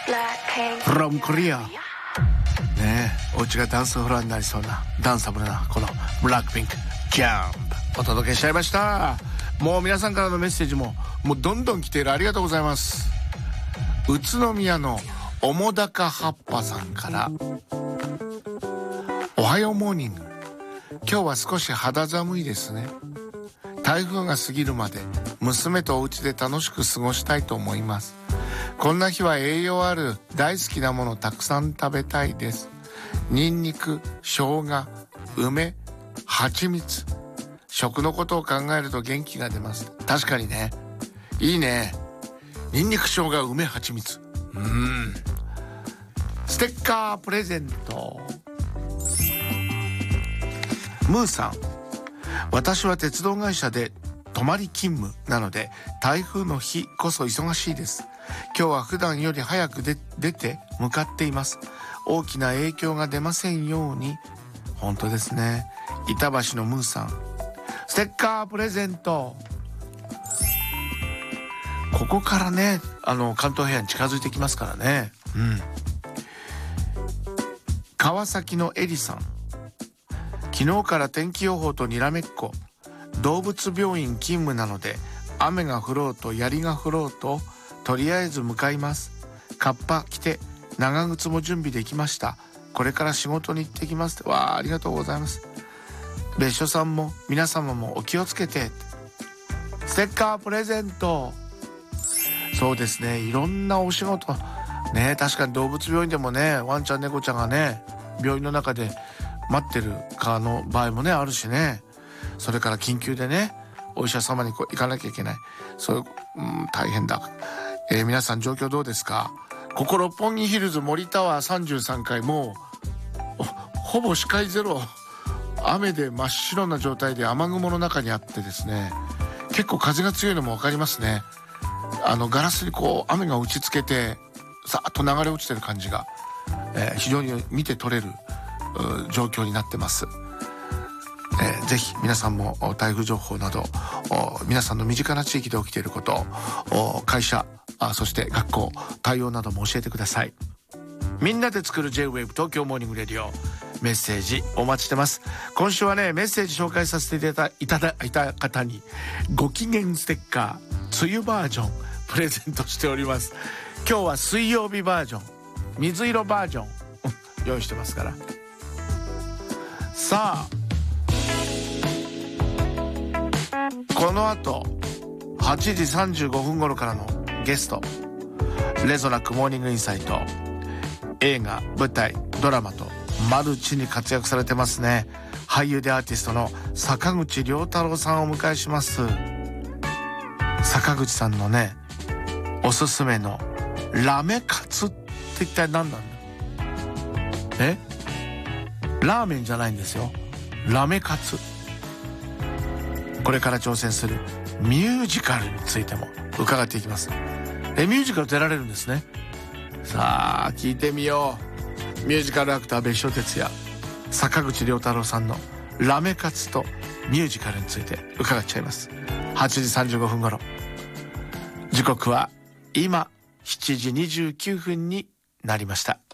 from Korea ねえ、お家がダンスフロアになりそうなダンサブルなこのブラックピンクジャンプお届けしちゃいました。もう皆さんからのメッセージもどんどん来ている。ありがとうございます。宇都宮のおもだか葉っぱさんから、おはようモーニング、今日は少し肌寒いですね。台風が過ぎるまで娘とお家で楽しく過ごしたいと思います。こんな日は栄養ある大好きなものたくさん食べたいです。ニンニク、生姜、梅、蜂蜜、食のことを考えると元気が出ます。確かにね、いいね。ニンニク、生姜、梅、蜂蜜。ステッカープレゼント。ムーさん、私は鉄道会社で泊まり勤務なので台風の日こそ忙しいです。今日は普段より早く出て向かっています。大きな影響が出ませんように。本当ですね。板橋のムーさん、ステッカープレゼント。ここからね、関東平野に近づいてきますからね。川崎のエリさん、昨日から天気予報とにらめっこ。動物病院勤務なので雨が降ろうと槍が降ろうととりあえず向かいます。カッパ着て長靴も準備できました。これから仕事に行ってきます。わあ、ありがとうございます。別所さんも皆様もお気をつけて。ステッカープレゼント。そうですね、いろんなお仕事ね。確かに動物病院でもね、ワンちゃん猫ちゃんがね病院の中で待ってるかの場合もねあるしね。それから緊急でねお医者様に行かなきゃいけない。そういう、大変だ。皆さん状況どうですか。ここ六本木ヒルズ森タワー33階、もうほぼ視界ゼロ、雨で真っ白な状態で雨雲の中にあってですね、結構風が強いのも分かりますね。ガラスに雨が打ちつけてさーっと流れ落ちてる感じが、非常に見て取れる状況になってます。ぜひ皆さんも台風情報など皆さんの身近な地域で起きていること、会社そして学校対応なども教えてください。みんなで作る J-Wave 東京モーニングレディオ、メッセージお待ちしてます。今週はね、メッセージ紹介させていただいた方にご機嫌ステッカー梅雨バージョンプレゼントしております。今日は水曜日バージョン、水色バージョン用意してますから。さあ、この後8時35分頃からのゲスト、レゾナックモーニングインサイト、映画、舞台、ドラマとマルチに活躍されてますね。俳優でアーティストの坂口涼太郎さんをお迎えします。坂口さんのね、おすすめのラメカツって一体何なんだ。ラーメンじゃないんですよ。ラメカツ。これから挑戦するミュージカルについても伺っていきます。ミュージカル出られるんですね。さあ聞いてみよう。ミュージカルアクター別所哲也、坂口涼太郎さんのラメカツとミュージカルについて伺っちゃいます。8時35分頃。時刻は今7時29分になりました。